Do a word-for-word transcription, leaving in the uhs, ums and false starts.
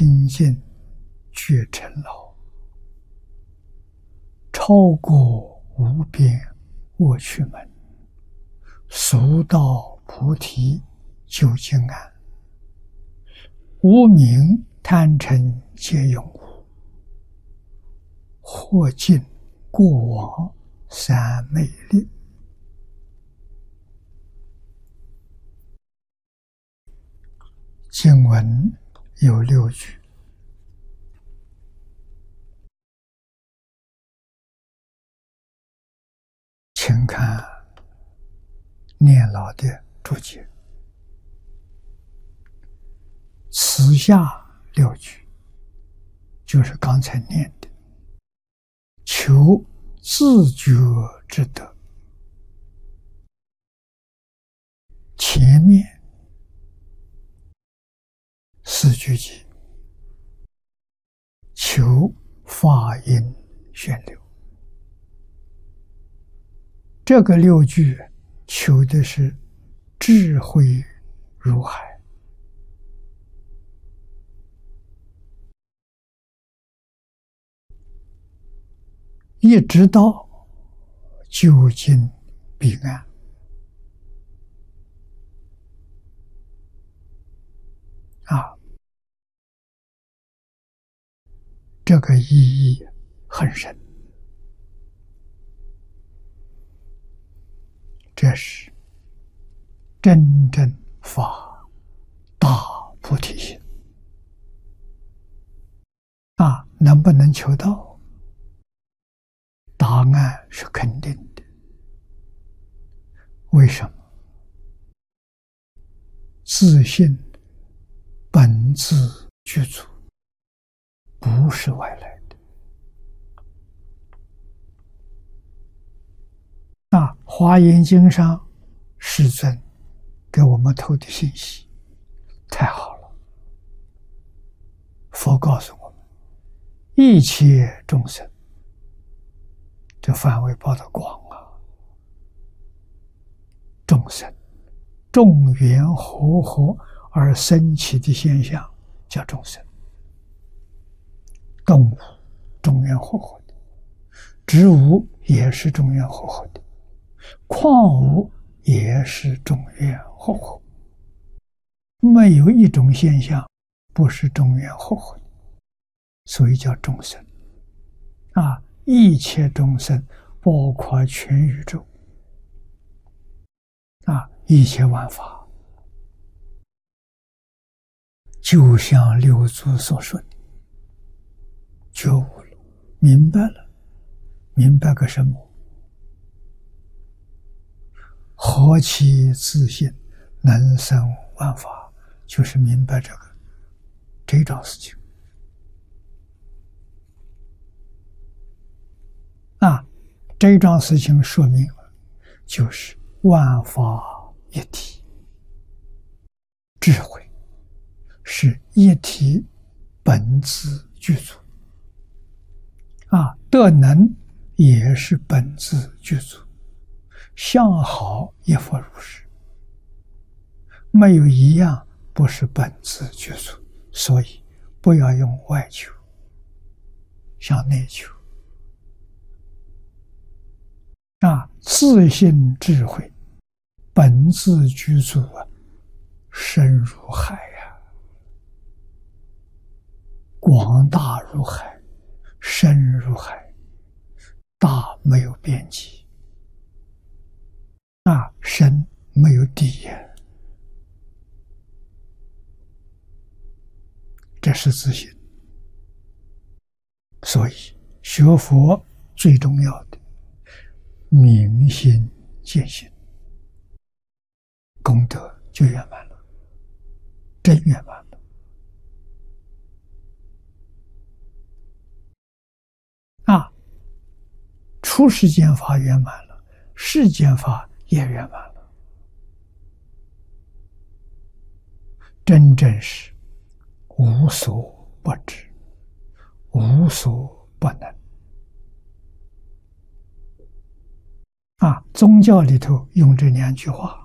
清净觉尘劳，超过无边恶趣门，速到菩提究竟安。无明贪嗔皆永无，或尽过往三昧力。经文有六句，请看念老的注解。此下六句就是刚才念的，求自觉之德。前面四句集求法音宣流，这个六句求的是智慧如海，一直到究竟彼岸。啊，这个意义很深，这是真正发大菩提心啊！能不能求到？答案是肯定的。为什么？自信本自具足，不是外来的。那《华严经》上世尊给我们透的信息太好了。佛告诉我们，一切众生，这范围包得广啊！众生众缘和合而生起的现象叫众生，动物众缘和合的，植物也是众缘和合的，矿物也是众缘和合，没有一种现象不是众缘和合的，所以叫众生啊！一切众生包括全宇宙啊，一切万法，就像六祖所说的，觉悟了，明白了，明白个什么？何其自信，能生万法，就是明白这个这桩事情啊。这桩事情说明了，就是万法一体，智慧是一体本自具足啊，德能也是本自具足，相好亦复如是，没有一样不是本自具足，所以不要用外求，向内求啊，自信智慧本自具足啊，深如海呀、啊，广大如海，深如海，大没有边际啊，深没有底呀，这是自信。所以学佛最重要的明心见性，功德就圆满了，真圆满了啊！出世间法圆满了，世间法也圆满了，真正是无所不知，无所不能啊！宗教里头用这两句话